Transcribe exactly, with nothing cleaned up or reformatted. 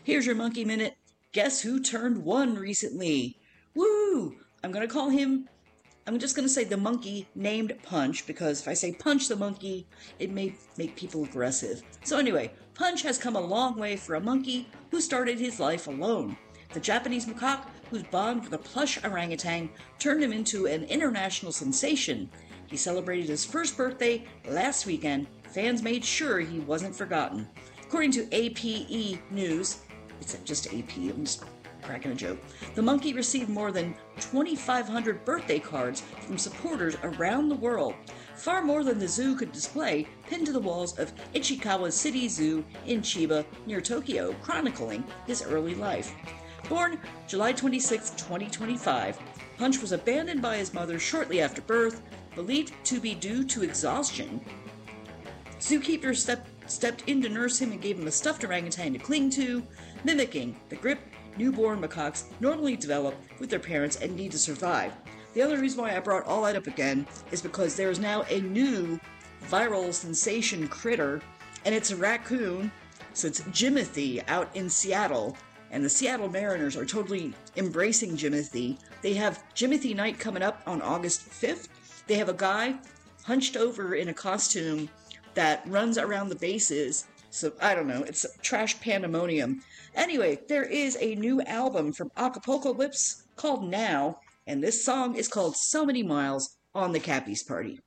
Here's your monkey minute. Guess who turned one recently? Woo! I'm gonna call him, I'm just gonna say the monkey named Punch, because if I say Punch the monkey, it may make people aggressive. So anyway, Punch has come a long way for a monkey who started his life alone. The Japanese macaque, whose bond with a plush orangutan turned him into an international sensation. He celebrated his first birthday last weekend. Fans made sure he wasn't forgotten. According to A P E News, it's just A P, I'm just cracking a joke, the monkey received more than twenty-five hundred birthday cards from supporters around the world, far more than the zoo could display, pinned to the walls of Ichikawa City Zoo in Chiba, near Tokyo, chronicling his early life. Born July twenty-sixth, twenty twenty-five, Punch was abandoned by his mother shortly after birth, believed to be due to exhaustion. Zookeepers stepped, stepped in to nurse him and gave him a stuffed orangutan to cling to, mimicking the grip newborn macaques normally develop with their parents and need to survive. The other reason why I brought all that up again is because there is now a new viral sensation critter, and it's a raccoon. So it's Jimothy out in Seattle, and the Seattle Mariners are totally embracing Jimothy. They have Jimothy Night coming up on August fifth. They have a guy hunched over in a costume that runs around the bases. So, I don't know, it's trash pandemonium. Anyway, there is a new album from Acapulco Whips called Now, and this song is called So Many Miles on the Cappies Party.